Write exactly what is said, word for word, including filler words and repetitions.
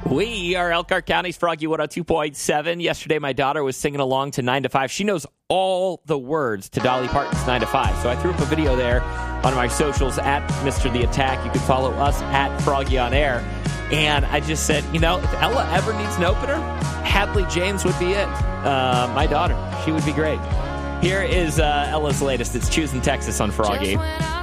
We are Elkhart County's Froggy one oh two point seven. Yesterday, my daughter was singing along to nine to five. She knows all the words to Dolly Parton's nine to five. So I threw up a video there on my socials at Mister The Attack. You can follow us at Froggy on Air. And I just said, you know, if Ella ever needs an opener, Hadley James would be it. Uh, my daughter, she would be great. Here is uh, Ella's latest. It's Choosing Texas on Froggy.